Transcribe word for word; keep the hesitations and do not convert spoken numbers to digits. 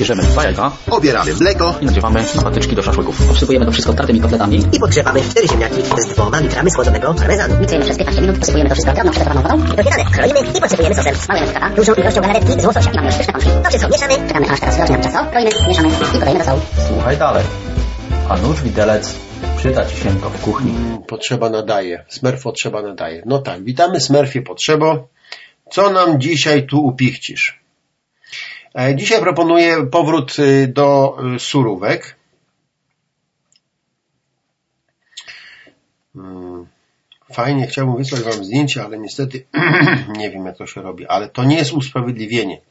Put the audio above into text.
Bierzemy dwa jajka, Obieramy mleko i nadziewamy na patyczki do szaszłyków. Obsypujemy to wszystko tartymi kotletami. I podgrzewamy cztery ziemniaki z dwoma litrami schłodzonego parmezanu. Miksujemy przez piętnaście minut, posypujemy to wszystko drobną przygotowaną wodą. I dopierane kroimy i podsypujemy sosem. Smalujemy skaka. Dużą ilością galaretki z łososia. I mamy już pyszne pączki. To wszystko mieszamy. Czekamy aż teraz wyrośnie nam ciasto. Kroimy, mieszamy i podajemy do sołu. Słuchaj dalej. A nóż widelec przyda ci się to w kuchni. Mm, Potrzeba nadaje. Smurf potrzeba nadaje. No tak, witamy Smurfie Potrzebo. Co nam dzisiaj tu upichcisz? E, dzisiaj proponuję powrót y, do y, surówek. Mm, Fajnie, chciałbym wysłać wam zdjęcie, ale niestety nie wiem, jak to się robi. Ale to nie jest usprawiedliwienie.